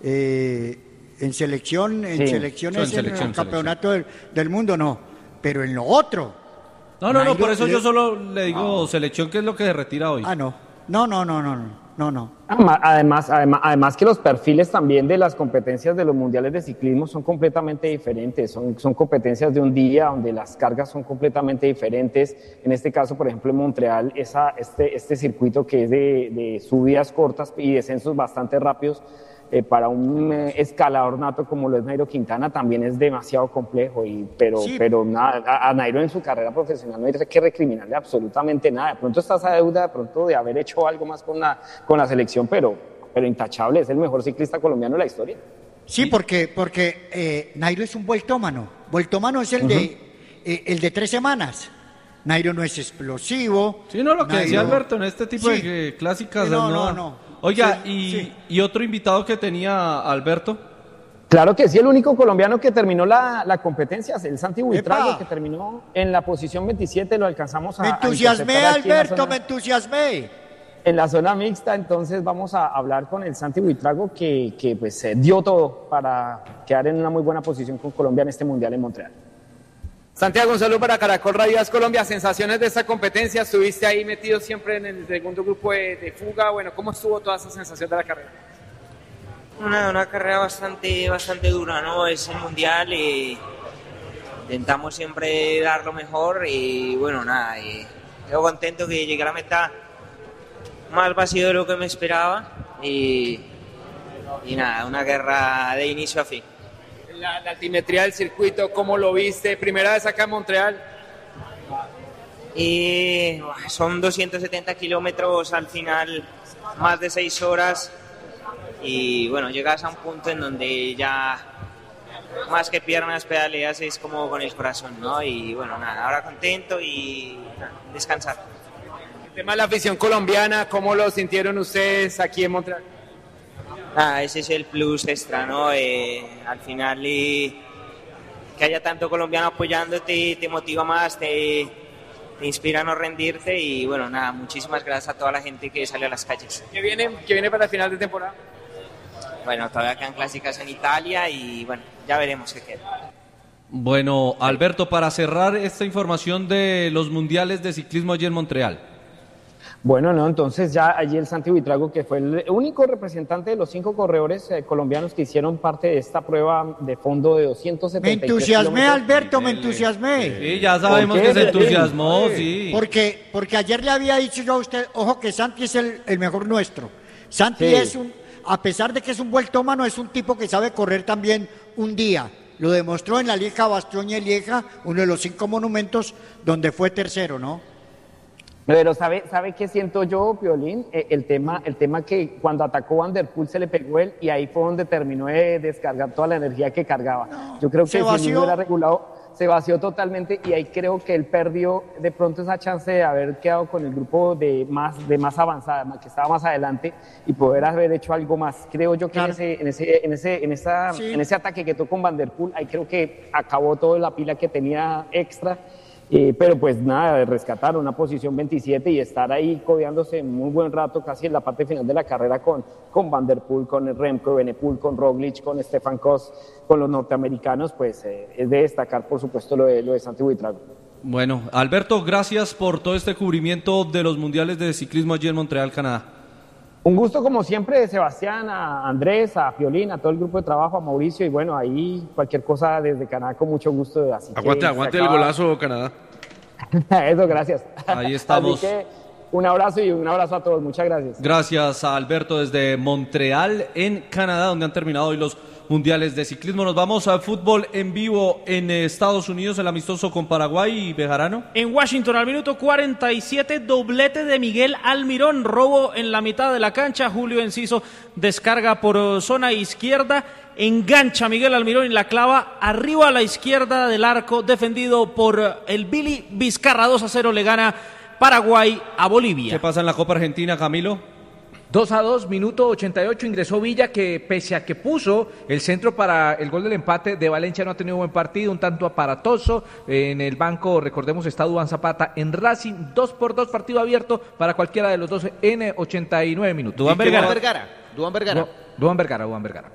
En selección, en Sí. selecciones, En en selección, el campeonato del mundo no, pero en lo otro. No, Nairo por eso le- yo solo le digo selección, que es lo que se retira hoy. Ah, no. Además que los perfiles también de las competencias de los mundiales de ciclismo son completamente diferentes, son competencias de un día donde las cargas son completamente diferentes. En este caso, por ejemplo, en Montreal, este circuito que es de subidas cortas y descensos bastante rápidos, para un escalador nato como lo es Nairo Quintana también es demasiado complejo, Sí. pero nada, a Nairo en su carrera profesional no hay que recriminarle absolutamente nada. De pronto está esa deuda de pronto de haber hecho algo más con la selección, pero intachable, es el mejor ciclista colombiano de la historia. Sí, porque Nairo es un vueltómano. Vueltómano es el de 3 semanas. Nairo no es explosivo. Sí, no, lo que decía Nairo- Alberto, en este tipo Sí. de clásicas. Sí, no. Oiga, Sí. y otro invitado que tenía Alberto. Claro que sí, el único colombiano que terminó la competencia es el Santi Buitrago, ¡Epa! que terminó en la posición 27, lo alcanzamos Me a entusiasmé, interceptar aquí en la Alberto, zona- me entusiasmé. en la zona mixta. Entonces vamos a hablar con el Santi Buitrago que pues dio todo para quedar en una muy buena posición con Colombia en este Mundial en Montreal. Santiago, un saludo para Caracol Radio Colombia. Sensaciones de esta competencia, estuviste ahí metido siempre en el segundo grupo de fuga. Bueno, ¿cómo estuvo toda esa sensación de la carrera? Una carrera bastante dura, ¿no? Es el mundial y intentamos siempre dar lo mejor y bueno, nada, quedo contento que llegué a la meta más vacío de lo que me esperaba y nada, una guerra de inicio a fin. La altimetría del circuito, ¿cómo lo viste? Primera vez acá en Montreal. Y son 270 kilómetros al final, más de 6 horas y bueno, llegas a un punto en donde ya más que piernas pedaleas es como con el corazón, ¿no? Y bueno, nada, ahora contento y nada, descansar. El tema de la afición colombiana, ¿cómo lo sintieron ustedes aquí en Montreal? Nada, ese es el plus extra, ¿no? Al final que haya tanto colombiano apoyándote te motiva más, te inspira a no rendirte y bueno, nada, muchísimas gracias a toda la gente que salió a las calles. ¿Qué viene para el final de temporada? Bueno, todavía quedan clásicas en Italia y bueno, ya veremos qué queda. Bueno, Alberto, para cerrar esta información de los mundiales de ciclismo allí en Montreal. Bueno, no, entonces ya allí el Santi Buitrago, que fue el único representante de los 5 corredores colombianos que hicieron parte de esta prueba de fondo de 273 Me entusiasmé, kilómetros. Alberto, me entusiasmé. Sí, ya sabemos ¿Por qué? que se entusiasmó, sí. Porque ayer le había dicho yo a usted, ojo que Santi es el mejor nuestro. Santi Sí. es a pesar de que es un vueltómano, es un tipo que sabe correr también un día. Lo demostró en la Lieja-Bastogne-Lieja, uno de los 5 monumentos donde fue tercero, ¿no? Pero ¿sabe qué siento yo, Piolín? El tema que cuando atacó Van der Poel se le pegó él y ahí fue donde terminó de descargar toda la energía que cargaba. Yo creo que se si vació. no hubiera regulado, se vació totalmente y ahí creo que él perdió de pronto esa chance de haber quedado con el grupo de más avanzada, que estaba más adelante y poder haber hecho algo más. Creo yo que Claro. en Sí. ese ataque que tocó con Van der Poel, ahí creo que acabó toda la pila que tenía extra. Pero pues nada, de rescatar una posición 27 y estar ahí codeándose muy buen rato, casi en la parte final de la carrera con Van der Poel, con el Remco Evenepoel, con Roglic, con Stefan Kuss, con los norteamericanos, pues es de destacar por supuesto lo de Santi Buitrago. Bueno, Alberto, gracias por todo este cubrimiento de los mundiales de ciclismo allí en Montreal, Canadá. Un gusto como siempre, Sebastián, a Andrés, a Piolín, a todo el grupo de trabajo, a Mauricio, y bueno, ahí cualquier cosa desde Canadá con mucho gusto. Así Aguante el golazo, Canadá. Eso, gracias. Ahí estamos. Así que un abrazo y un abrazo a todos, muchas gracias. Gracias a Alberto desde Montreal, en Canadá, donde han terminado hoy los mundiales de ciclismo. Nos vamos al fútbol en vivo en Estados Unidos, el amistoso con Paraguay y Bejarano. En Washington, al minuto 47, doblete de Miguel Almirón, robo en la mitad de la cancha. Julio Enciso descarga por zona izquierda, engancha Miguel Almirón y la clava arriba a la izquierda del arco, defendido por el Billy Vizcarra. 2-0 le gana Paraguay a Bolivia. ¿Qué pasa en la Copa Argentina, Camilo? 2-2, minuto 88, ingresó Villa, que pese a que puso el centro para el gol del empate de Valencia, no ha tenido buen partido, un tanto aparatoso. En el banco, recordemos, está Duván Zapata en Racing, 2-2, partido abierto para cualquiera de los dos en 89 minutos. Duván Vergara. Duván Vergara.